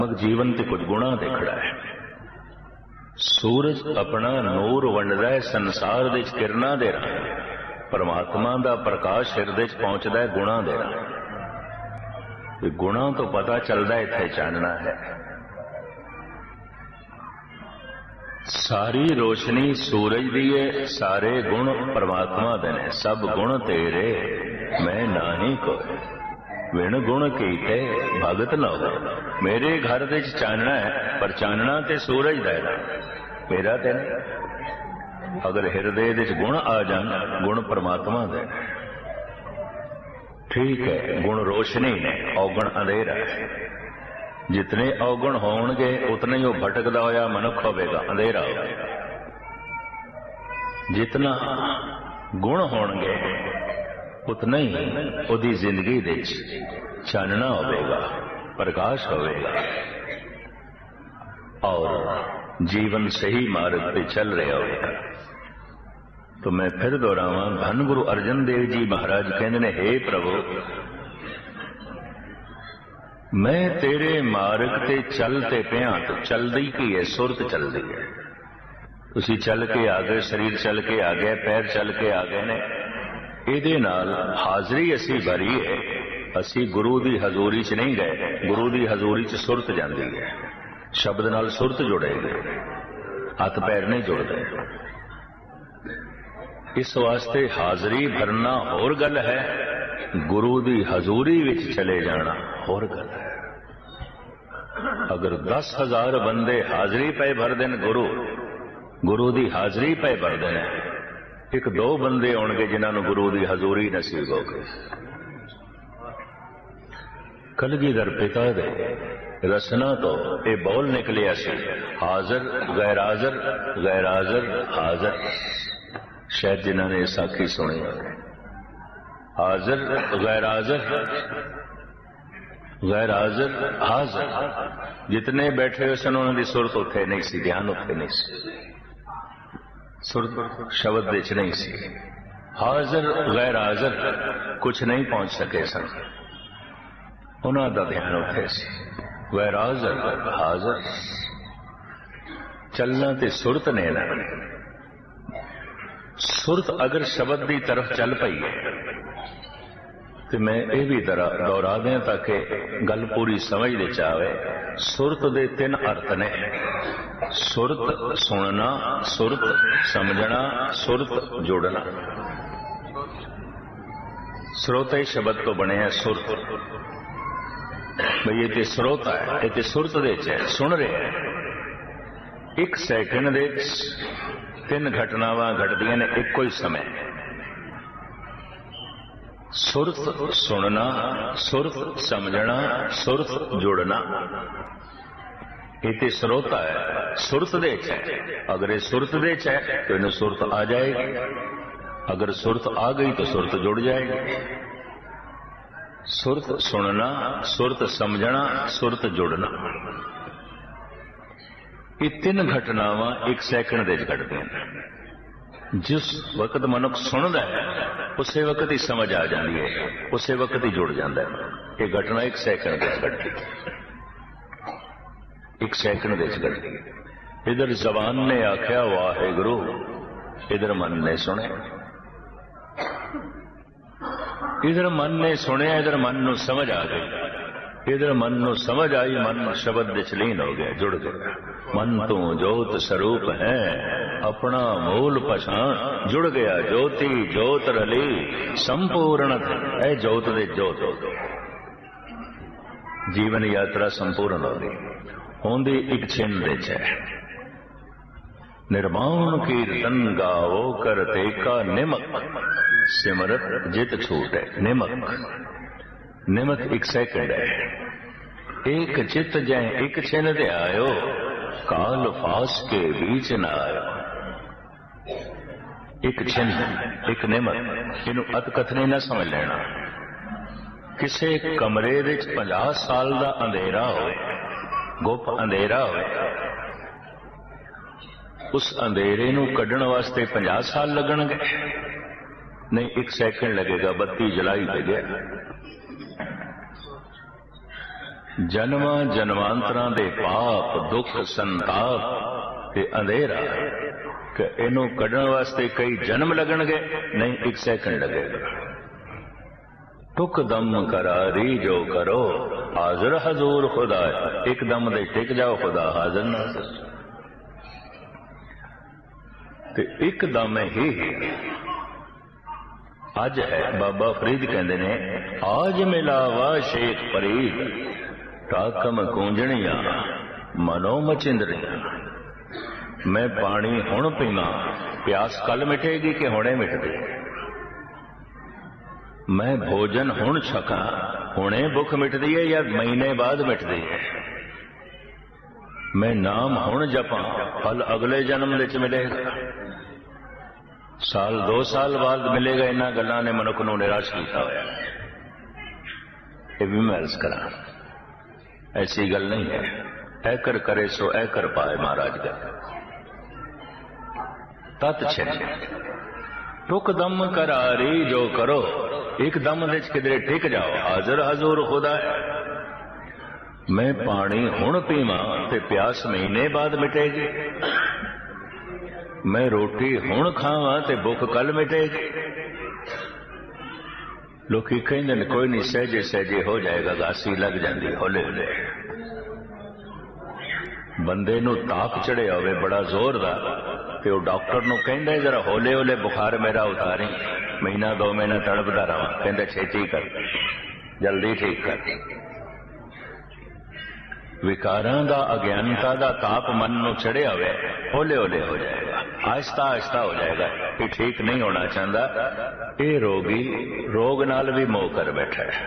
जीवन ते कुछ गुणा ते खड़ा है। सूरज अपना नूर वंडदा है संसार दे किरणां दे राह, परमात्मा दा प्रकाश हिरदे च पहुंचदा है गुणा दे राह। गुणा तो पता चलदा है इत्थे चानना है। सारी रोशनी सूरज दी है, सारे गुण परमात्मा दे ने। सब गुण तेरे मैं नाही कोई, विण गुण कीते भगत न हो। मेरे घर दे चानना है, पर चानना ते सूरज दा है, मेरा ते नहीं। अगर हिरदे दे गुण आ जान, गुण परमात्मा दे। ठीक है, गुण रोशनी ने, औगण अंधेरा है। जितने औगण होणगे उतने ही भटकदा होया मनुख होवेगा, अंधेरा होवेगा। जितना गुण होणगे उतना ही उहदी जिंदगी दे चानना होवेगा, प्रकाश होवेगा और जीवन सही मार्ग पे चल रहा होगा। तो मैं फिर दोहरावां, धन गुरु अर्जन देव जी महाराज कहंदे ने, हे प्रभु मैं तेरे मार्ग ते चलते पिया। तो चलदी की है, सुरत चलदी है। तुसी चल के आ गए, शरीर चल के आ गया, पैर चल के आ गए ने। ਇਹਦੇ ਨਾਲ ਹਾਜ਼ਰੀ ਅਸੀਂ ਭਰੀ ਹੈ। ਅਸੀਂ ਗੁਰੂ ਦੀ ਹਜ਼ੂਰੀ 'ਚ ਨਹੀਂ ਗਏ, ਗੁਰੂ ਦੀ ਹਜ਼ੂਰੀ 'ਚ ਸੁਰਤ ਜਾਂਦੀ ਹੈ। ਸ਼ਬਦ ਨਾਲ ਸੁਰਤ ਜੁੜੇਗੀ, ਹੱਥ ਪੈਰ ਨਹੀਂ ਜੁੜਦੇ। ਇਸ ਵਾਸਤੇ ਹਾਜ਼ਰੀ ਭਰਨਾ ਹੋਰ ਗੱਲ ਹੈ, ਗੁਰੂ ਦੀ ਹਜ਼ੂਰੀ ਵਿੱਚ ਚਲੇ ਜਾਣਾ ਹੋਰ ਗੱਲ ਹੈ। ਅਗਰ 10,000 ਬੰਦੇ ਹਾਜ਼ਰੀ ਪਏ ਭਰਦੇ ਨੇ, ਗੁਰੂ ਦੀ ਹਾਜ਼ਰੀ ਪਏ ਭਰਦੇ ਨੇ, एक दो बंदे होंगे जिन्होंने गुरु की हजूरी नसीब हो गई। कलगीधर पिता दे रसना तो ये बोल निकलिया सी, हाजर गैर हाजर, गैर हाजर हाजर। शायद जिन्होंने साखी सुनी, हाजर गैर हाजर, गैर हाजर हाजर। जितने बैठे हुए सन उन्होंने सुरत उत्थे नहीं सी, ध्यान उत्थे नहीं सी, सुरत शब्द विच नहीं सी। हाजर गैर हाजर कुछ नहीं पहुंच सके सन, उन्हों का ध्यान उत्थे सी। गैर हाजर हाजर चलना ते सुरत ने ना। सुरत अगर शब्द की तरफ चल पई है तो मैं ये भी दोहरा दें ताकि गल पूरी समझ दे आवे। सुरत दे 3 अर्थ ने, सुरत सुनना, सुरत समझना, सुरत जोड़ना। स्रोते शब्द तो बने हैं सुरत। भाई ये तो स्रोता है, ये तो सुरत दे च है, सुन रहे हैं। 1 सैकंड दे 3 घटनावां घटदियां ने एको ही समय। सुरत सुनना, सुरत समझना, सुरत जुड़ना। ये स्रोता है, सुरत दे च है। अगर ये सुरत दे च है तो इन्हें सुरत आ जाएगी, अगर सुरत आ गई तो सुरत जुड़ जाएगी। सुरत सुनना, सुरत समझना, सुरत जुड़ना, ये 3 घटनावां 1 सैकंड दे घटदियां ने। जिस वक्त मनुख सुनता है उसे वक्त ही समझ आ जाती है, उसे वक्त ही जुड़ जाता है। ये घटना 1 सैकंड घटती, 1 सैकंड घटती। इधर जबान ने आख्या वाहेगुरु, इधर मन ने सुने, इधर मन ने सुने, इधर मन नूं समझ आ गई। इधर मन नूं समझ आई, मन शब्द विच लीन हो गया, जुड़ गया। मन तो जोत स्वरूप है, अपना मूल पछाण, जुड़ गया ज्योति जोत रली संपूर्ण है। जोत दे जोत जीवन यात्रा संपूर्ण हो गई। होंदी 1 छिन दे च है। निर्माण कीर्तन गावो करते का निमक, सिमरत जित छूट है। निमक, निमक 1 सैकंड है। एक चित जय 1 छिन दे आयो, काल फास के बीच न आयो। 1 छिन 1 निमक, इनू अत कथने न समझ लेना। किसे कमरे विच 50 साल का अंधेरा होए, गुप अंधेरा होए, उस अंधेरे नू कढ़ण वास्ते 50 साल लगणगे? नहीं, 1 सैकंड लगेगा। बत्ती जलाई दे गया। जन्मां जन्मांतरां दे पाप दुख संताप ते अंधेरा कि इनू कढ़न वास्ते कई जन्म लगणगे, नहीं 1 सेकंड लगेगा। टुक दम करारी जो करो हाजिर हजूर खुदा, एकदम दे टिक जाओ खुदा हाजिर नाज़िर। ते एकदम ही अज है। बाबा फरीद कहते ने आज मिलावा शेख फरीद टाकम कूंजणिया मनो मचिंदरिया। मैं पानी हुण पीवा, प्यास कल मिटेगी कि हुणे मिटदी। मैं भोजन हुण छका, हुणे भुख मिटदी है या महीने बाद मिटदी है। मैं नाम हुण जपां, फल अगले जन्म विच मिलेगा, साल 2 साल बाद मिलेगा। इन्हां गल्लां ने मनुख नूं निराश कीता होया। ये भी मैं अर्ज करां, ऐसी गल नहीं है। ऐकर करे सो ऐकर पाए महाराज का तत् छिन। टुक दम करारी जो करो, एकदम विच किधरे टिक जाओ हाजिर हजूर खुदा है। मैं पानी हुण पीवा ते प्यास महीने बाद मिटेगी। मैं रोटी हुण खावा ते भुख कल मिटेगी। लोग कहते हैं कोई नहीं, सहजे सहजे हो जाएगा, गासी लग जाती हौले हौले। बंदे नूं ताप चढ़िया होवे बड़ा जोर दा, ते डॉक्टर नूं कहंदा जरा हौले हौले बुखार मेरा उतारी, महीना 2 महीना तड़पदा रहा, कहंदा छेती कर, जल्दी ठीक कर। विकारां दा अज्ञानता दा ताप मन नूं चढ़िया होवे, हौले हौले हो जाएगा, आहिस्ता आहिस्ता हो जाएगा। ये ठीक नहीं होना चाहता। ये रोगी रोग नाल भी मोह कर बैठा है।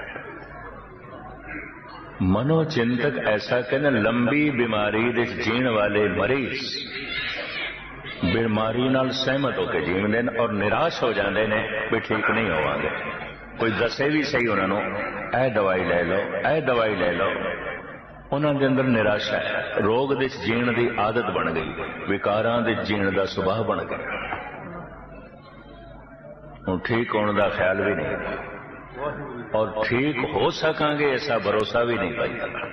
मनोचिंतक ऐसा कहना, लंबी बीमारी दे जीण वाले मरीज बीमारी नाल सहमत होकर जीवते हैं और निराश हो जाते हैं भी ठीक नहीं होवांगे। कोई दसे भी सही उन्होंने ऐ दवाई ले लो, ऐ दवाई ले लो, उन्होंने अंदर निराशा है। रोग दे जीण की आदत बन गई, विकारां दे जीण का सुभाव बन गया। हुण ठीक होने का ख्याल भी नहीं और ठीक हो सकांगे ऐसा भरोसा भी नहीं पाई।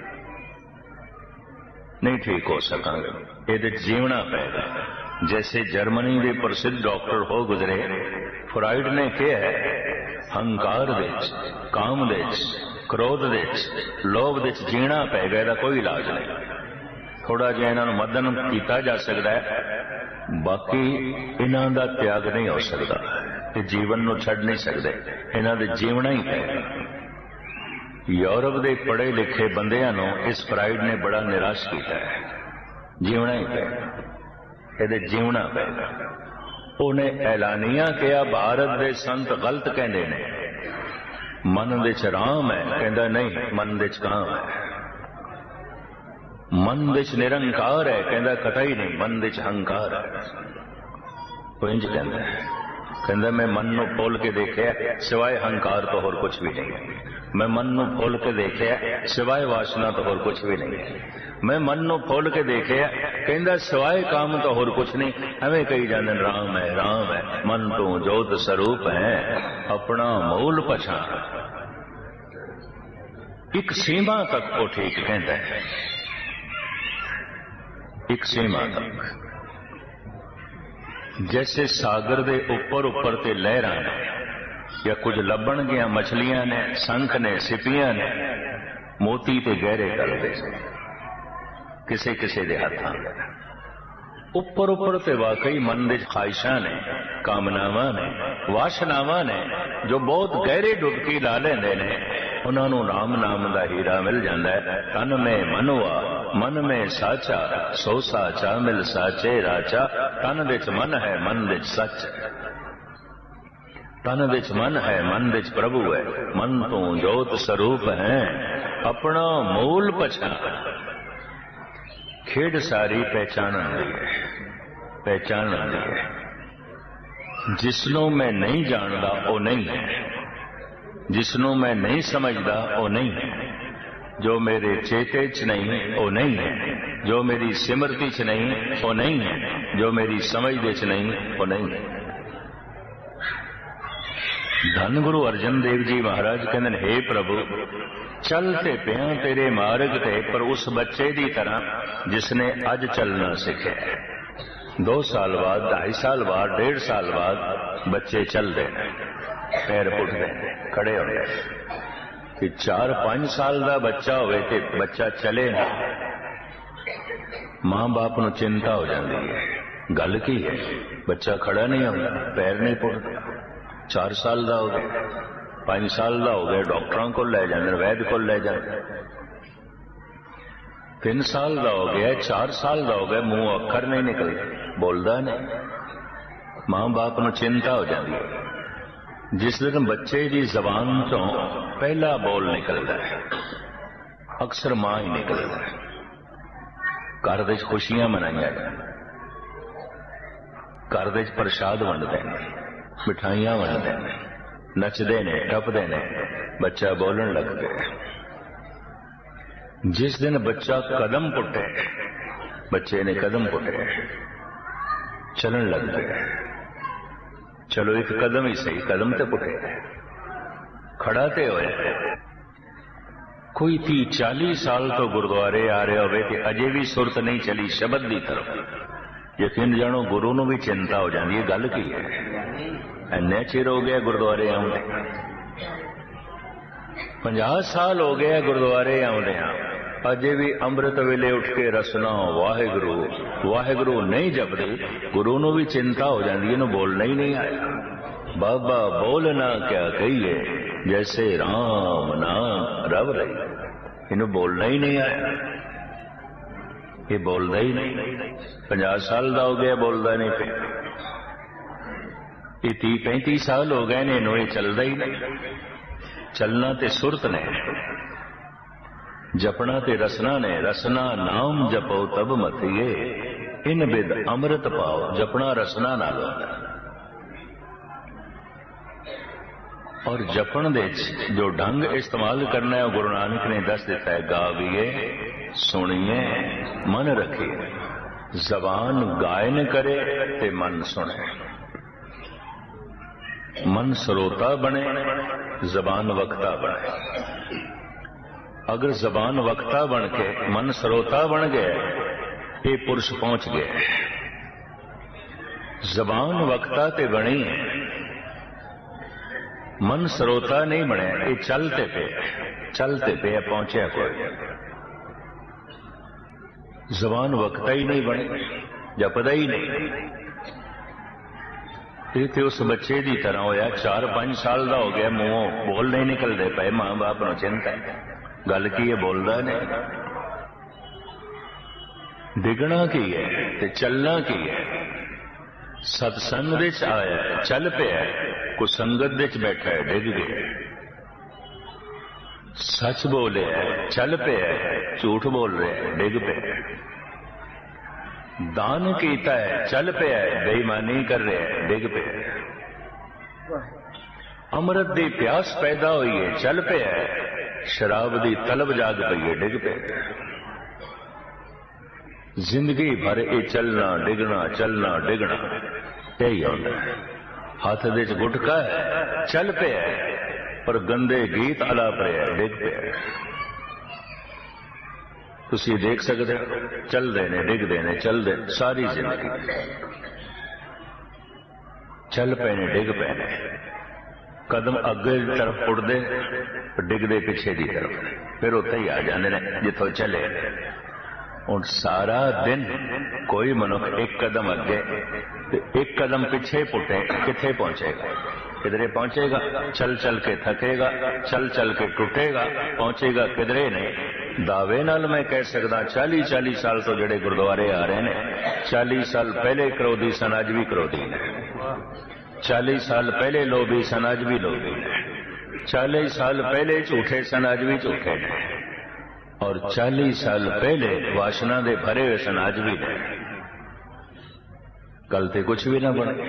नहीं ठीक हो सकांगे, ये जीवना पेगा। जैसे जर्मनी के प्रसिद्ध डॉक्टर हो गुजरे, फ्राइड ने कहा है हंकार विच, काम विच, क्रोध विच, लोभ विच जीना पेगा, इहदा कोई इलाज नहीं। थोड़ा जिहा इन्हां नूं मदन कीता जा सकता है, बाकी इन्हां दा त्याग नहीं हो सकता। ये जीवन नूं छड्ड नहीं सकते, इन्हां दे जीवना ही पेगा। यूरोप के पढ़े लिखे बंदियां नूं इस फ्राइड ने बड़ा निराश किया है। जीवना ही पेगा, ये जीवना पेगा। उन्हें ऐलानिया किया भारत के संत गलत कहते ने, मन विच राम है, कहता नहीं मन विच काम है। मन विच निरंकार है, कहता कतई नहीं मन विच हंकार है। वो इंज कहता मैं मन नूं खोल के देखिया सिवाय हंकार तो होर कुछ भी नहीं है। मैं मन नूं खोल के देखिया सिवाय वासना तो होर कुछ भी नहीं है। मैं मन नूं खोल के देखिया कहंदा सिवाय काम तो होर कुछ नहीं। एवें कही जांदे राम है, मन तो जोत स्वरूप है, अपना मूल पछाण। एक सीमा तक वो ठीक कहता है, एक सीमा तक। जैसे सागर दे ऊपर ऊपर ते लहरां ने या कुछ लभण गया मछलियां ने, संख ने, सिपियां ने, मोती ते गहरे करदे किसे किसे दे हत्थां। उपर उपर ते वाकई मन दे ख्वाहिशां ने, कामनावां ने, वासनावां ने जो बहुत गहरे डुबकी ला लेंदे ने, उन्होंने राम नाम का हीरा मिल जाता है। तन में मनुआ मन में साचा, सो साचा मिल साचे राचा। तन विच मन है, मन विच सच। तन विच मन है, मन विच प्रभु है। मन तो जोत स्वरूप है, अपना मूल पछाण। खेड सारी पहचान आती है, पहचान आती है। जिसनों मैं नहीं जानता वो नहीं है, जिसनों मैं नहीं समझदा वो नहीं है। जो मेरे चेते च नहीं वो नहीं है, जो मेरी सिमरती च नहीं वो नहीं है, जो मेरी समझ दे च नहीं वो नहीं है। धन गुरु अर्जन देव जी महाराज कहते हे प्रभु चलते पिया तेरे मार्ग ते पर उस बच्चे की तरह जिसने अज चलना सीखे। 2 साल बाद 2.5 साल बाद 1.5 साल बाद बच्चे चलते हैं, पैर पुटते हैं, खड़े होते हैं। कि 4-5 साल का बच्चा होवे ते बच्चा चले ना, मां बाप को चिंता हो जाती है, गल की है बच्चा खड़ा नहीं होता, पैर नहीं पुटता। 4 साल का हो गया, 5 साल का हो गया, डॉक्टरों को ले जाते, वैद्य को ले जाते। 3 साल का हो गया, 4 साल का हो गया, मुंह अखर नहीं निकलते, बोलता नहीं। मां बाप को चिंता हो जाती है। जिस दिन बच्चे की जबान तो पहला बोल निकलता है, अक्सर मां ही निकलता है। घर विच खुशियां मनाइया जाए, घर विच प्रसाद वंडते हैं, मिठाइयां वंडते हैं, नचते ने टपते ने, बच्चा बोलन लग गया। जिस दिन बच्चा कदम पुटे, बच्चे ने कदम पुटे, चलन लग गया। चलो एक कदम ही सही, कदम तो पुटे, खड़ा ते होया। कोई 30-40 साल तो गुरुद्वारे आ रहे होवे ते अजे भी सुरत नहीं चली शब्द की तरफ। यकीन जानो गुरु नूं भी चिंता हो जाती है, गल की है, इन्ने चिर हो गया गुरुद्वारे आउंदे, 50 साल हो गया गुरुद्वारे आउंदे, अजे भी अमृत वेले उठ के रसना वाहेगुरु वाहेगुरु नहीं जपदे। गुरु नूं भी चिंता हो जाती है, इन्हूं बोलना ही नहीं आया। बाबा बोलना क्या कहिए, जैसे राम नाम रब रही, इन्हूं बोलना ही नहीं आया, ये बोलता ही नहीं। 50 साल का हो गया, बोलता नहीं पे। ये 30-35 साल हो गए ने, इन्हूं ये चलता ही नहीं। चलना ते सुरत ने, जपना ते रसना ने। रसना नाम जपो तब मथिए, इन बिद अमृत पाओ। जपना रसना नाल होंदा, और जपन दे जो ढंग इस्तेमाल करना है गुरु नानक ने दस दिता है। गाविए सुनिए मन रखिए, जबान गायन करे ते मन सुने। मन श्रोता बने, जबान वक्ता बने। अगर जबान वक्ता बन के मन श्रोता बन गया, ये पुरुष पहुंच गया। जबान वक्ता ते बनी, मन श्रोता नहीं बने, ये चलते पे पहुंचे कोई। जबान वक्ता ही नहीं बने, जपदा ही नहीं। ये उस बच्चे की तरह होया, 4-5 साल का हो गया, मुंहों बोल नहीं निकलते पे, मां बाप को चिंता है, गल की है, बोलता नहीं। डिगना की है ते चलना की है। सत्संग विच आया चल पिया, को संगत विच बैठा है डिग गया। सच बोले चल पिया, झूठ बोल रहे है डिग पिया। दान कीता है चल पिया, बेईमानी कर रहे है डिग पिया। अमृत की प्यास पैदा हुई है चल पिया, शराब की तलब जाग पई है डिग पिया। जिंदगी भर ये चलना डिगना चलना डिगना यही होता है। हाथ दे गुटका है चल पिया, पर गंदे गीत अलाप रहे डिग पिया। तुसी देख सकते हो, चलते ने डिगते ने चलते सारी जिंदगी, चल पे ने डिग पे ने। कदम अगे की तरफ उड़ते, डिगते पिछे की तरफ, फिर उत्थे ही आ जाते हैं जिथों चले। और सारा दिन कोई मनुख एक कदम अगे एक कदम पिछे पुटे, किथे पहुंचेगा? किधरे पहुंचेगा? चल चल के थकेगा, चल चल के टूटेगा, पहुंचेगा किधरे नहीं। दावे नाल मैं कह सकदा 40-40 साल तो जेड़े गुरुद्वारे आ रहे हैं, 40 साल पहले क्रोधी सन, अज भी क्रोधी ने। 40 साल पहले लोभी सन, अज भी लोभी ने। 40 साल पहले झूठे सन, अज भी झूठे ने। और 40 साल पहले वासना दे भरे हुए सन, अज भी ने। कल ते कुछ भी ना बने।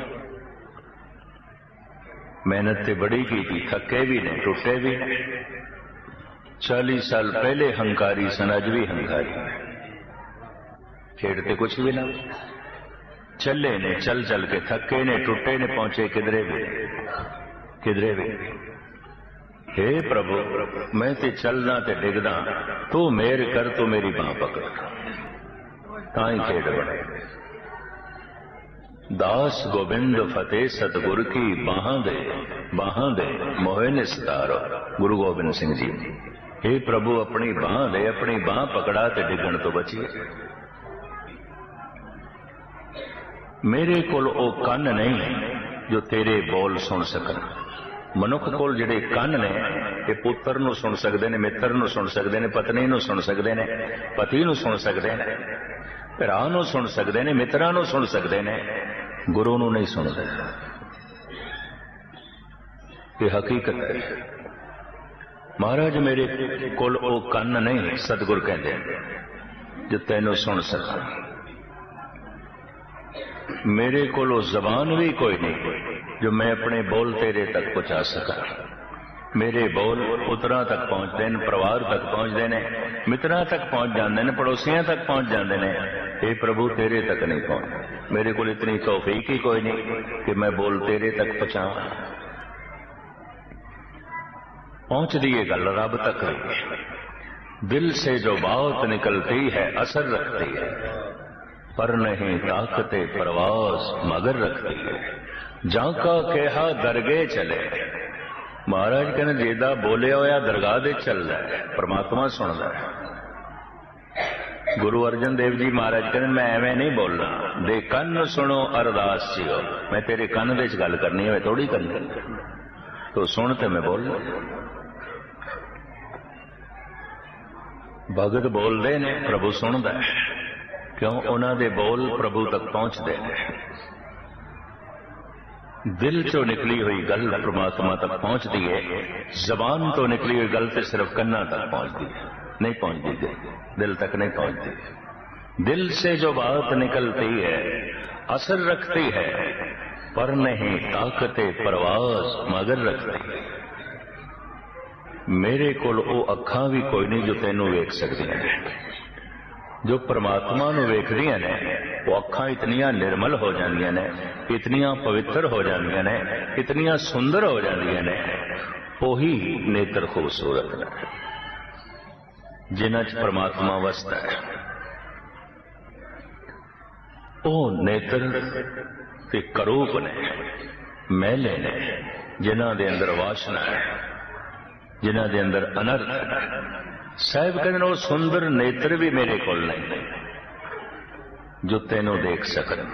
मेहनत ते बड़ी की थी, थके भी ने, टूटे भी ने। 40 साल पहले हंकारी सन, अज भी हंकारी ने। खेड़ते कुछ भी ना, चले ने, चल चल के थके ने, टूटे ने, पहुंचे किधरे भी। किधरे भी। हे प्रभु मैं ते चलना ते डिगदा, तू मेर कर, तू मेरी बांह पकड़, ताई खेड बने। दास गोबिंद फतेह सतगुर की बाहां दे मोहे निस्तारो। गुरु गोबिंद सिंह जी, हे प्रभु अपनी बांह दे, अपनी बांह पकड़ा ते डिगण तो बचिए। मेरे कोल ओ कन नहीं जो तेरे बोल सुन सकन। मनुख कोल जिहड़े कन ने, ये पुत्र नूं सुन सकते हैं, मित्र नूं सुन सकते हैं, पत्नी नूं सुन सकते हैं, पति नूं सुन सकते हैं, भरा नूं सुन सकते हैं, मित्रां नूं सुन सकते हैं, गुरु नूं नहीं सुनते। ये हकीकत है। महाराज मेरे कोल ओ कन नहीं, सतगुर कहते हैं, जो तैनूं सुन सका। मेरे कोल जबान भी कोई नहीं जो मैं अपने बोल तेरे तक पहुंचा सका। मेरे बोल पुत्रां तक पहुंचते हैं, परिवार तक पहुंचते हैं, मित्रां तक पहुंच जाते हैं, पड़ोसियों तक पहुंच जाते हैं। हे प्रभु तेरे तक नहीं पहुंच। मेरे को इतनी तौफीक ही कोई नहीं कि मैं बोल तेरे तक पहुंचाऊं। पहुंचती है गल रब तक है। दिल से जो बात निकलती है असर रखती है, पर नहीं ताकते परवास मगर रखती है। जाका कहा दरगे चले। महाराज कहने जेदा बोलिया होया दरगाह दे चलदा है, परमात्मा सुनदा है। गुरु अर्जन देव जी महाराज कहने मैं एवं नहीं बोलना, दे कन सुनो अरदास जियो। मैं तेरे कन दे गल करनी है, थोड़ी करनी, तो सुन ते मैं बोल। भगत बोलते ने, प्रभु सुनदा है, क्यों उन्हां दे बोल प्रभु तक पहुंचते हैं। दिल चो निकली हुई गल परमात्मा तक पहुंचती है, जबान तो निकली हुई गल तो सिर्फ कन्ना तक पहुंचती है, नहीं पहुंचती, दिल तक नहीं पहुंचती। दिल से जो बात निकलती है असर रखती है, पर नहीं ताकते परवास मगर रखती है। मेरे कोल ओ अखां भी कोई नहीं जो तेनू वेख सकदियां ने। जो परमात्मा नूं वेखदियां ने वो अखां इतनियां निर्मल हो जांदियां ने, इतनियां पवित्र हो जांदियां ने, इतनियां सुंदर हो जांदियां ने। ओही नेत्र खूबसूरत ने जिन्हां च परमात्मा वसदा है। ओ नेत्र ते करूप ने, मैले ने, जिन्हां दे अंदर वासना है, जिन्हां दे अंदर अनर्थ है। साहिब कहते वो सुंदर नेत्र भी मेरे कोल नहीं जो तेनों देख सकन।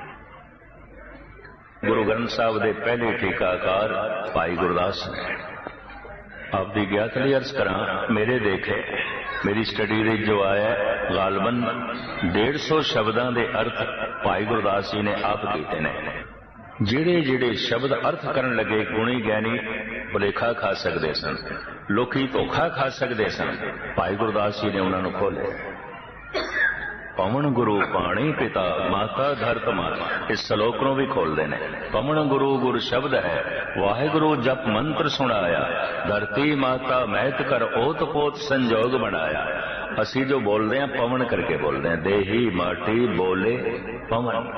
गुरु ग्रंथ साहब के पहले टीकाकार भाई गुरदास ने आपकी ज्ञात लिए अर्ज करा, मेरे देखे मेरी स्टडी दे जो आया गालबन 150 शब्दों के अर्थ भाई गुरदास जी ने आप किए ने। जिहड़े जिहड़े शब्द अर्थ करन लगे गुणी ज्ञानी भुलेखा खा सकते सन, लोकी धोखा खा सकते सन, भाई गुरदास जी ने उन्होंने खोले। पवन गुरु पाणी पिता माता धरत माता, इस सलोक नूं भी खोलते हैं। पवन गुरु गुर शब्द है, वाहिगुरु जप मंत्र सुनाया, धरती माता मैत कर ओत पोत संजोग बनाया। असी जो बोलते हैं पवन करके बोलते हैं, देही माटी बोले पवन।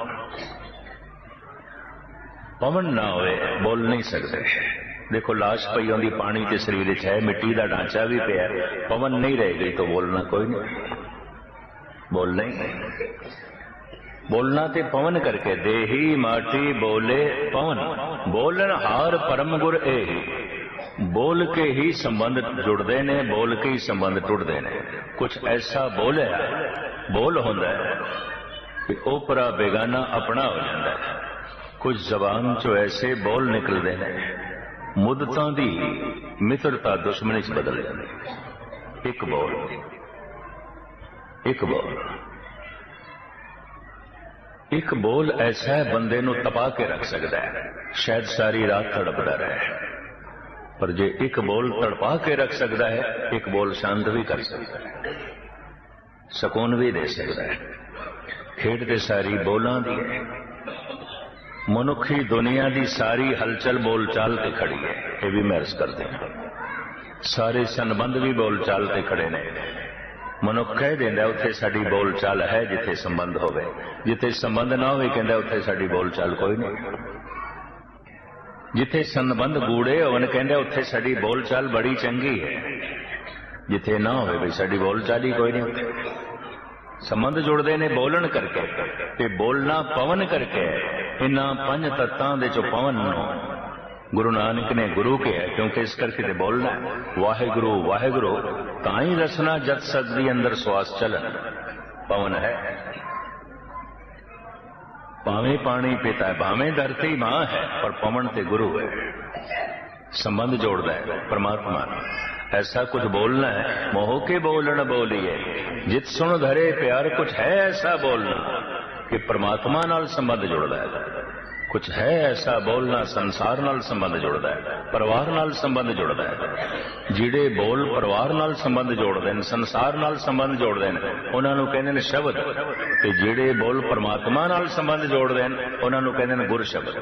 पवन ना होए बोल नहीं सकते। देखो लाश पई होंदी पानी के शरीर च है, मिट्टी का ढांचा भी पिया, पवन नहीं रह गई तो बोलना कोई नहीं। बोलना ही बोलना ते पवन करके, देही माटी बोले पवन। बोलन हार परम गुर एही। बोल के ही संबंध जुड़ते ने, बोल के ही संबंध टुटते ने। कुछ ऐसा बोले बोल होंदा है कि ओपरा बेगाना अपना हो जाता है। कुछ जबान चो ऐसे बोल निकलते हैं मुद्दतां दी मित्रता दुश्मनी च बदल जाती। एक बोल, एक बोल, एक बोल ऐसा है बंदे नूं तपा के रख सकता है, शायद सारी रात तड़पता रहे। पर जे एक बोल तड़पा के रख सकता है, एक बोल शांत भी कर सकता है, सुकून भी दे सकता है। खेड ते सारी बोलां दी है। मनुखी दुनिया की सारी हलचल बोलचाल ते खड़ी है, ये भी महर्स करते हैं। सारे संबंध भी बोलचाल ते खड़े ने। मनुख कह देंदा उत्थे साडी बोलचाल है जिथे संबंध होवे, जिथे संबंध ना होवे कहंदा उत्थे साडी बोलचाल कोई नहीं। जिथे संबंध गूढ़े होवन कहंदे उत्थे साडी बोल चाल बड़ी चंगी है, जिथे ना होवे भी साडी बोल चाल ही कोई नहीं। संबंध जुड़ते ने बोलन करके ते बोलना पवन करके। इन्हां पंज तत्तां दे चों पवन नूं गुरु नानक ने गुरु कहा, क्योंकि इस करके ते बोलना वाहिगुरु वाहिगुरु ताई रसना जत सकदी अंदर श्वास चलन। पवन है, भावें पानी पिता है, भावें धरती मां है, पर पवन ते गुरु है। संबंध जोड़ता है परमात्मा। ऐसा कुछ बोलना है मोह के बोलन बोलिए, जित सुन धरे प्यार। कुछ है ऐसा बोलना कि परमात्मा नाल संबंध जुड़ता है। कुछ है ऐसा बोलना संसार नाल संबंध जुड़ता है, परिवार नाल संबंध जुड़ता है। जिहड़े बोल परिवार नाल संबंध जोड़ते हैं, संसार नाल संबंध जोड़ते हैं, उन्हां नूं कहंदे ने शब्द। ते जिहड़े बोल परमात्मा नाल संबंध जोड़ते हैं, उन्हां नूं कहंदे ने गुर शब्द।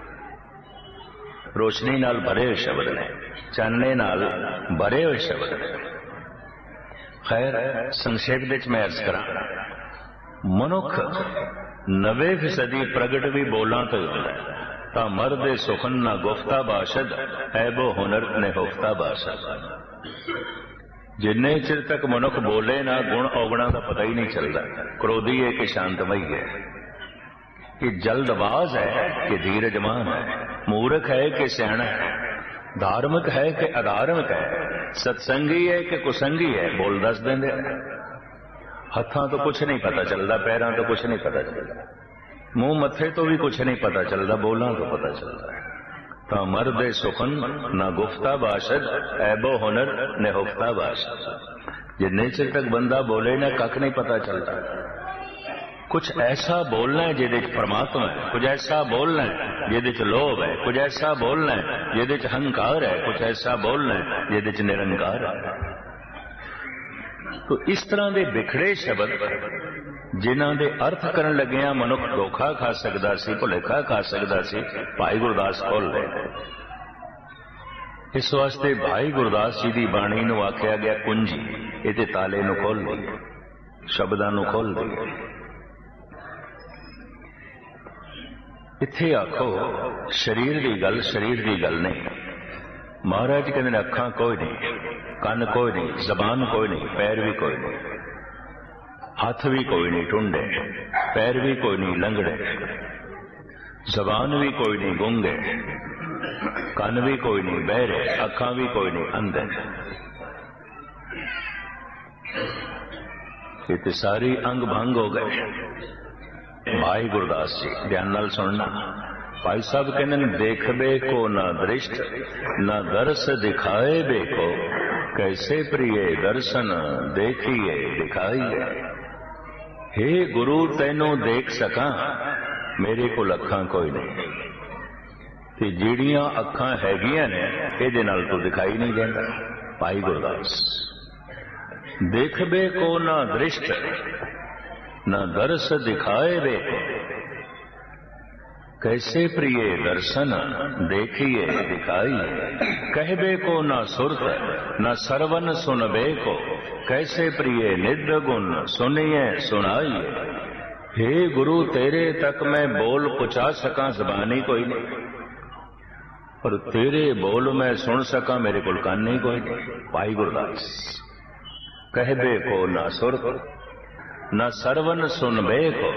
रोशनी नाल भरे हुए शब्द ने, चानने नाल भरे हुए शब्द ने। खैर संक्षेप विच मैं अर्ज करा, मनुख 90% प्रगट भी बोलां तो होता है। ता मर्दे सुखन ना गुफ्ता बाशद, ऐबो हुनर ने हुफ्ता बाशद। जिन्ने चिर तक मनुख बोले ना, गुण अवगुणा का पता ही नहीं चलता। क्रोधी है कि शांतमयी है, कि जल्दबाज है कि धीरजमान है, मूर्ख है कि सियाणा है, धार्मिक है कि अधार्मिक है, सत्संगी है कि कुसंगी है। बोल दस देंगे। हत्थां तो कुछ नहीं पता चलता, पैरां तो कुछ नहीं पता चलता, मुंह मत्थे तो भी कुछ नहीं पता चलता, बोलां तो पता चलता है। तो मर्दे सुखन ना गुफ्ता बाशद, ऐबो हुनर ने हुफ्ता बाशद। जिन्ने चिर तक बंदा बोले ना, कख नहीं पता चलता। कुछ ऐसा बोलना है जिहदे च परमात्मा है, कुछ ऐसा बोलना है जिहदे च लोभ है, कुछ ऐसा बोलना है जिहदे च अहंकार है, कुछ ऐसा बोलना है जिहदे च निरंकार है। तो इस तरह के बिखड़े शब्द जिन्हां दे अर्थ करन लगिया मनुख धोखा खा सकदा सी, भुलेखा खा सकदा सी, भाई गुरदास खोल रहे। इस वास्ते भाई गुरदास जी की बाणी नूं आख्या गया कुंजी। इहदे ताले नूं खोल दी, शब्दां नूं खोल दी। इत्थे आखो शरीर की गल, शरीर की गल नहीं। महाराज कहते ने अखां कोई नहीं, कन कोई नहीं, जबान कोई नहीं, पैर भी कोई नहीं, हाथ भी कोई नहीं टुंडे, पैर भी कोई नहीं लंगड़े, जबान भी कोई नहीं गूंगे, कन भी कोई नहीं बहरे, अखां भी कोई नहीं अंधे। ये तो सारी अंग भंग हो गए। भाई गुरदास जी ध्यान नाल सुनना। भाई साहब कहते देखबे को ना दृष्ट, ना दर्श दिखाए बेको, कैसे प्रिय दर्शन देखिए दिखाइए। हे गुरु तैनू देख सका, मेरे को अखां कोई नहीं, ते जिहड़ियां अखां हैगियां ने इहदे नाल तो दिखाई नहीं देंदा। भाई गुरदास देखबे को ना दृष्ट, ना दर्श दिखाए बेको, कैसे प्रिय दर्शन देखिए दिखाइए। कहबे को ना सुरत, ना सरवन सुनबे को, कैसे प्रिय निद्र गुण सुनिए सुनाइए। हे गुरु तेरे तक मैं बोल पहुंचा सका, जबानी कोई नहीं, और तेरे बोल मैं सुन सका, मेरे को कान नहीं कोई नहीं। भाई गुरदास कहबे को ना सुरत, ना सरवन सुनबे को,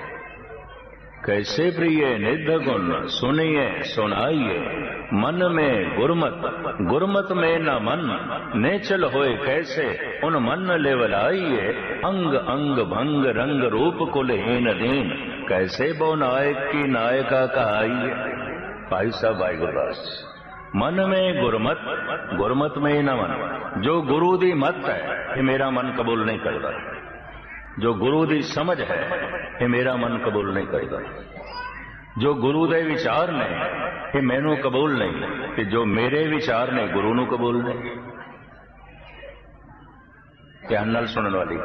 कैसे प्रिय निध गुण सुनिए सुनाइए। मन में गुरमत, गुरमत में न मन, नेचल होए कैसे उन मन लेवलाइए। अंग अंग भंग रंग रूप कुलहीन दीन, कैसे बो नायक की नायका कहाइए। भाई साहब भाई गुरदास मन में गुरमत, गुरमत में न मन। जो गुरु दी मत है ये मेरा मन कबूल नहीं करता, जो गुरु दी समझ है ये मेरा मन कबूल नहीं करेगा, जो गुरु दे विचार ने ये मैनू कबूल नहीं, कि जो मेरे विचार ने गुरु नू कबूल नहीं। ध्यान नाल सुनने वाली,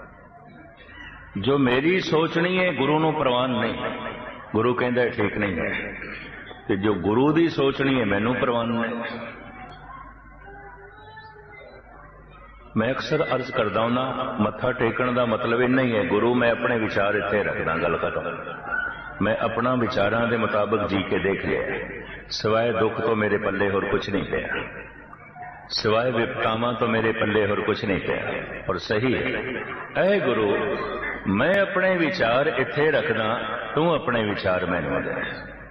जो मेरी सोचनी है गुरु नू प्रवान नहीं, गुरु कहंदा ठीक नहीं है, कि जो गुरु दी सोचनी है मैनू प्रवान नहीं। मैं अक्सर अर्ज करदा हूं, मत्था टेकण का मतलब इन्ना ही है, गुरु मैं अपने विचार इत्थे रखदा, गल खत्म। मैं अपना विचारां दे मुताबिक जी के देख लिया, ਸਿਵਾਏ ਦੁੱਖ ਤੋਂ ਮੇਰੇ ਪੱਲੇ ਹੋਰ ਕੁਛ ਨਹੀਂ ਪਿਆ, ਸਿਵਾਏ ਵਿਪਤਾਵਾਂ ਤੋਂ ਮੇਰੇ ਪੱਲੇ ਹੋਰ ਕੁਛ ਨਹੀਂ ਪਿਆ। ਔਰ ਸਹੀ ਹੈ, ਐ ਗੁਰੂ ਮੈਂ ਆਪਣੇ ਵਿਚਾਰ ਇੱਥੇ ਰੱਖਦਾ, ਤੂੰ ਆਪਣੇ ਵਿਚਾਰ ਮੈਨੂੰ ਦੇ।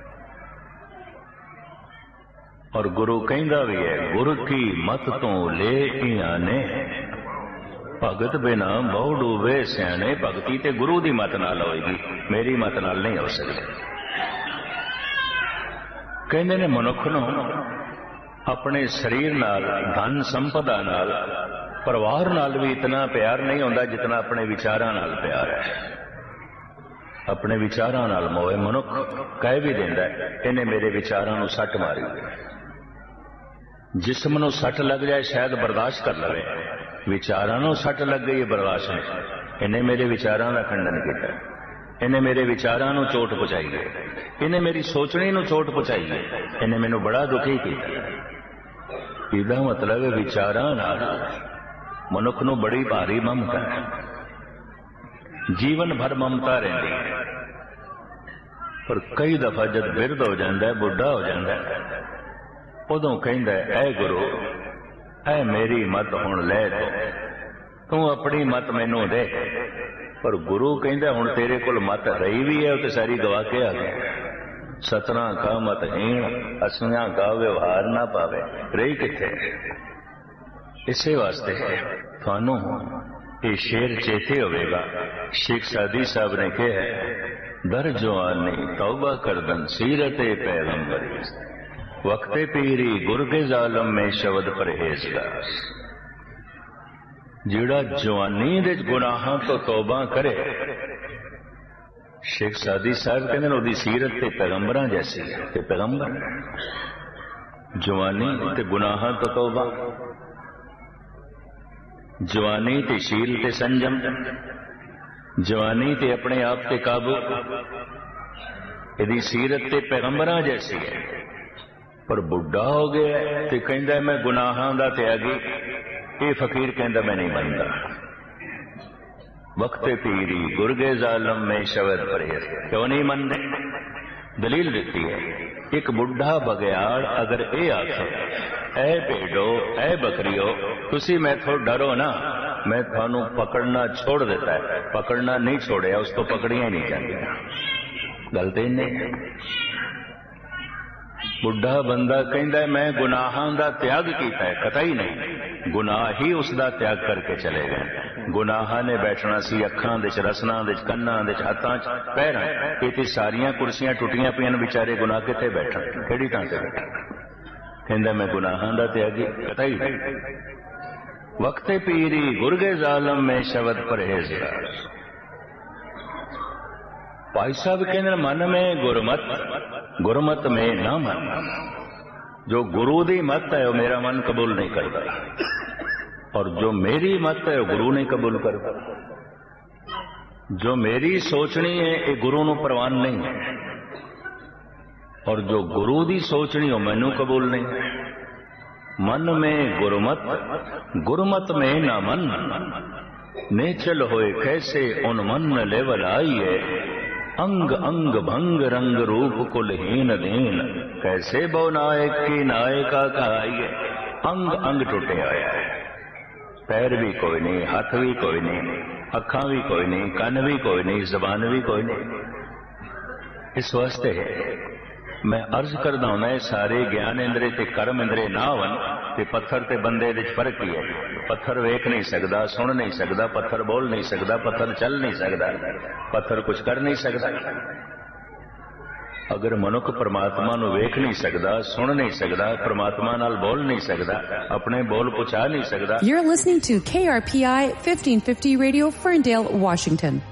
ਔਰ ਗੁਰੂ ਕਹਿੰਦਾ ਵੀ ਹੈ, ਗੁਰ ਕੀ ਮਤ ਤੋਂ ਲੈ ਆਨੇ ਭਗਤ ਬਿਨਾ ਬਹੁ ਡੂਬੇ ਸਿਆਣੇ। ਭਗਤੀ ਤੇ ਗੁਰੂ ਦੀ ਮਤ ਨਾਲ ਹੋਏਗੀ, ਮੇਰੀ ਮਤ ਨਾਲ ਨਹੀਂ ਹੋ ਸਕਦੀ। ਕਹਿੰਦੇ ਨੇ ਮਨੁੱਖ ਨੂੰ ਆਪਣੇ ਸਰੀਰ ਨਾਲ, ਧਨ ਸੰਪਦਾ ਨਾਲ, ਪਰਿਵਾਰ ਨਾਲ ਵੀ ਇਤਨਾ ਪਿਆਰ ਨਹੀਂ ਹੁੰਦਾ ਜਿਤਨਾ ਆਪਣੇ ਵਿਚਾਰਾਂ ਨਾਲ ਪਿਆਰ ਹੈ। ਆਪਣੇ ਵਿਚਾਰਾਂ ਨਾਲ ਮੋਹ ਮਨੁੱਖ ਕਹਿ ਵੀ ਦਿੰਦਾ, ਇਹਨੇ ਮੇਰੇ ਵਿਚਾਰਾਂ ਨੂੰ ਸੱਟ ਮਾਰੀ। ਜਿਸਮ ਨੂੰ ਸੱਟ ਲੱਗ ਜਾਏ ਸ਼ਾਇਦ ਬਰਦਾਸ਼ਤ ਕਰ ਲਵੇ, ਵਿਚਾਰਾਂ ਨੂੰ ਸੱਟ ਲੱਗ ਗਈ ਬਰਦਾਸ਼ਤ ਨਹੀਂ। ਇਹਨੇ ਮੇਰੇ ਵਿਚਾਰਾਂ ਦਾ ਖੰਡਨ ਕੀਤਾ, ਇਹਨੇ ਮੇਰੇ ਵਿਚਾਰਾਂ ਨੂੰ ਚੋਟ ਪਹੁੰਚਾਈ ਹੈ, ਇਹਨੇ ਮੇਰੀ ਸੋਚਣੀ ਨੂੰ ਚੋਟ ਪਹੁੰਚਾਈ ਹੈ, ਇਹਨੇ ਮੈਨੂੰ ਬੜਾ ਦੁਖੀ ਕੀਤਾ। ਇਹਦਾ ਮਤਲਬ ਹੈ ਵਿਚਾਰਾਂ ਨਾਲ ਮਨੁੱਖ ਨੂੰ ਬੜੀ ਭਾਰੀ ਮਮਤਾ ਹੈ, ਜੀਵਨ ਭਰ ਮਮਤਾ ਰਹਿੰਦੀ ਹੈ। ਪਰ ਕਈ ਦਫਾ ਜਦ ਬਿਰਧ ਹੋ ਜਾਂਦਾ, ਬੁੱਢਾ ਹੋ ਜਾਂਦਾ, ਉਦੋਂ ਕਹਿੰਦਾ, ਐ ਗੁਰੂ ਐ ਮੇਰੀ ਮਤ ਹੁਣ ਲੈ ਤੂੰ ਆਪਣੀ ਮਤ ਮੈਨੂੰ ਦੇ। ਪਰ ਗੁਰੂ ਕਹਿੰਦਾ ਹੁਣ ਤੇਰੇ ਕੋਲ ਮਤ ਰਹੀ ਵੀ ਹੈ, ਉਹ ਤੇ ਸਾਰੀ ਗਵਾ ਕੇ ਆ ਗਿਆ। ਸਤਨਾ ਕਾ ਮਤਹੀਣ ਅਸਮਿਆਂ ਕਾ ਵਿਵਹਾਰ ਨਾ ਪਾਵੇ, ਰਹੀ ਕਿੱਥੇ। ਇਸੇ ਵਾਸਤੇ ਤੁਹਾਨੂੰ ਇਹ ਸ਼ੇਰ ਚੇਤੇ ਹੋਵੇਗਾ, ਸ਼ੇਖ ਸਾਦੀ ਸਾਹਿਬ ਨੇ ਕਿਹਾ, ਦਰ ਜਵਾਨੀ ਤੌਬਾ ਕਰਦਨ ਸੀਰਤੇ ਪੈਗੰਬਰੀ, ਵਕਤੇ ਪੀਰੀ ਗੁਰ ਕੇ ਜ਼ਾਲਮ ਮੇ ਸ਼ਬਦ ਪਰਹੇਜ਼ਗਾਰ। ਜਿਹੜਾ ਜਵਾਨੀ ਦੇ ਗੁਨਾਹਾਂ ਤੋਂ ਤੌਬਾ ਕਰੇ, ਸ਼ੇਖ ਸਾਦੀ ਸਾਹਿਬ ਕਹਿੰਦੇ ਨੇ ਉਹਦੀ ਸੀਰਤ ਤੇ ਪੈਗੰਬਰਾਂ ਜੈਸੀ ਹੈ। ਤੇ ਪੈਗੰਬਰ ਜਵਾਨੀ ਤੇ ਗੁਨਾਹਾਂ ਤੋਂ ਤੌਬਾ, ਜਵਾਨੀ ਤੇ ਸ਼ੀਲ ਤੇ ਸੰਜਮ, ਜਵਾਨੀ ਤੇ ਆਪਣੇ ਆਪ ਤੇ ਕਾਬੂ, ਇਹਦੀ ਸੀਰਤ ਤੇ ਪੈਗੰਬਰਾਂ ਜੈਸੀ ਹੈ। ਪਰ ਬੁੱਢਾ ਹੋ ਗਿਆ ਤੇ ਕਹਿੰਦਾ ਮੈਂ ਗੁਨਾਹਾਂ ਦਾ ਤਿਆਗੀ। ਇਹ ਫਕੀਰ ਕਹਿੰਦਾ ਮੈਂ ਨਹੀਂ ਮੰਨਦਾ। ਵਕਤੇ ਪੀਰੀ ਗੁਰਗੇ ਜ਼ਾਲਮ ਮੈਂ ਸ਼ਬਦ ਪਰਹੇਜ਼। ਕਿਉਂ ਨਹੀਂ ਮੰਨਦੇ? ਦਲੀਲ ਦਿੱਤੀ ਹੈ। ਇੱਕ ਬੁੱਢਾ ਬਗਿਆੜ ਅਗਰ ਇਹ ਆਖੇ, ਐ ਭੇਡੋ ਐ ਬੱਕਰੀਓ ਤੁਸੀਂ ਮੈਥੋਂ ਡਰੋ ਨਾ, ਮੈਂ ਤੁਹਾਨੂੰ ਪਕੜਨਾ ਛੋੜ ਦਿੱਤਾ ਹੈ। ਪਕੜਨਾ ਨਹੀਂ ਛੋੜਿਆ, ਉਸ ਤੋਂ ਪਕੜੀਆਂ ਹੀ ਨਹੀਂ ਜਾਂਦੀਆਂ। ਗੱਲ ਤੇ ਨਹੀਂ। ਬੁੱਢਾ ਬੰਦਾ ਕਹਿੰਦਾ ਮੈਂ ਗੁਨਾਹਾਂ ਦਾ ਤਿਆਗ ਕੀਤਾ ਹੈ, ਕਤਈ ਨਹੀਂ। ਗੁਨਾਹ ਹੀ ਉਸ ਦਾ ਤਿਆਗ ਕਰਕੇ ਚਲੇ ਗਏ। ਗੁਨਾਹਾਂ ਨੇ ਬੈਠਣਾ ਸੀ ਅੱਖਾਂ ਦੇ ਚ, ਰਸਨਾਂ ਦੇ ਚ, ਕੰਨਾਂ ਦੇ ਚ, ਹੱਥਾਂ ਚ, ਪੈਰਾਂ। ਇਹ ਤੇ ਸਾਰੀਆਂ ਕੁਰਸੀਆਂ ਟੁੱਟੀਆਂ ਪਈਆਂ, ਵਿਚਾਰੇ ਗੁਨਾਹ ਕਿੱਥੇ ਬੈਠਣ, ਕਿਹੜੀ ਥਾਂ ਤੇ ਬੈਠਣ। ਕਹਿੰਦਾ ਮੈਂ ਗੁਨਾਹਾਂ ਦਾ ਤਿਆਗੀ, ਕਤਈ ਨਹੀਂ। ਵਕਤੇ ਪੀਰੀ ਗੁਰਗੇ ਜ਼ਾਲਮ ਮੈਂ ਸ਼ਬਦ ਪਰਹੇਜ਼ਗਾਰ। ਭਾਈ ਸਾਹਿਬ ਕਹਿੰਦੇ ਮਨ में गुरमत, गुरमत में ना मन। जो गुरु दी मत है वो मेरा मन कबूल नहीं करता, और जो मेरी मत है वो गुरु नहीं कबूल करता। जो मेरी सोचनी है ये गुरु नूं प्रवान नहीं है, और जो गुरु दी सोचनी हो मैनू कबूल नहीं है। मन में गुरमत, गुरमत में ना मन। नेचल होए कैसे उन मन लेवल आई है, अंग अंग भंग रंग रूप कुलहीन दीन। कैसे बो नायक की नायका कहाइए। अंग अंग टुटे होया है, पैर भी कोई नहीं, हाथ भी कोई नहीं, अखा भी कोई नहीं, कन भी कोई नहीं, जबान भी कोई नहीं। इस वास्ते मैं अर्ज करदा हूं ये सारे ज्ञान इंद्रे ते कर्म इंद्रे ना होवन ते पत्थर ते बंदे दे फर्क ही है। पत्थर वेख नहीं सकता, सुन नहीं सकता, पत्थर बोल नहीं सकता, पत्थर चल नहीं सकता, पत्थर कुछ कर नहीं सकता। अगर मनुख परमात्मा नूं वेख नहीं सकता, सुन नहीं सकता, परमात्मा नाल बोल नहीं सकता, अपने बोल पहुंचा नहीं सकता। You're listening to KRPI 1550 Radio, Ferndale, Washington.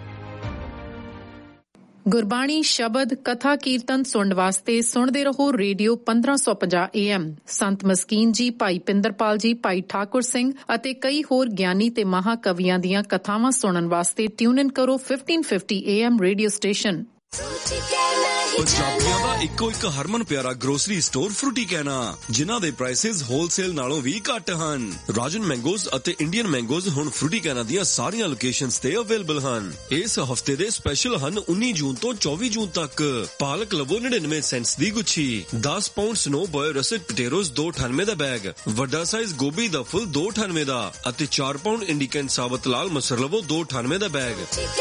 Gurbani ਸ਼ਬਦ ਕਥਾ ਕੀਰਤਨ ਸੁਣਨ ਵਾਸਤੇ ਸੁਣਦੇ ਰਹੋ ਰੇਡੀਓ 1550 AM। ਸੰਤ ਮਸਕੀਨ ਜੀ, ਭਾਈ ਪਿੰਦਰਪਾਲ ਜੀ, ਭਾਈ ਠਾਕੁਰ ਸਿੰਘ ਅਤੇ ਕਈ ਹੋਰ ਗਿਆਨੀ ਤੇ ਮਹਾਕਵੀਆਂ ਦੀਆਂ ਕਥਾਵਾਂ ਸੁਣਨ ਵਾਸਤੇ ਟਿਊਨ ਇਨ ਕਰੋ 1550 AM ਰੇਡੀਓ ਸਟੇਸ਼ਨ। ਪੰਜਾਬੀਆਂ ਦਾ ਇੱਕੋ ਇੱਕ ਹਰਮਨ ਪਿਆਰਾ ਗਰੋਸਰੀ ਸਟੋਰ ਫਰੂਟੀ ਕਹਿਣਾ, ਜਿਨ੍ਹਾਂ ਦੇ ਪ੍ਰਾਈਸਿਸ ਹੋਲਸੇਲ ਨਾਲੋਂ ਵੀ ਘੱਟ ਹਨ। ਰਾਜਨ ਮੈਂਗੋਜ਼ ਅਤੇ ਇੰਡੀਅਨ ਮੈਂਗੋਜ਼ ਹੁਣ ਫਰੂਟੀ ਕਹਿਣਾ ਦੀਆਂ ਸਾਰੀਆਂ ਲੋਕੇਸ਼ਨਸ ਤੇ ਅਵੇਲੇਬਲ ਹਨ। ਇਸ ਹਫਤੇ ਦੇ ਸਪੈਸ਼ਲ ਹਨ 19 ਜੂਨ ਤੋਂ 24 ਜੂਨ ਤੱਕ। ਪਾਲਕ ਲਵੋ 99 ਸੈਂਟਸ ਦੀ ਗੁੱਛੀ, 10 ਪਾਉਂਡ ਸਨੋ ਬॉय ਰਸਟ ਪਟੇਰੋਜ਼ 298 ਦਾ ਬੈਗ, ਵੱਡਾ ਸਾਈਜ਼ ਗੋਭੀ ਦਾ ਫੁੱਲ 298 ਦਾ ਅਤੇ 4 ਪਾਉਂਡ ਇੰਡੀਕਨ ਸਾਬਤ ਲਾਲ ਮਸਰ ਲਵੋ 298 ਦਾ ਬੈਗ।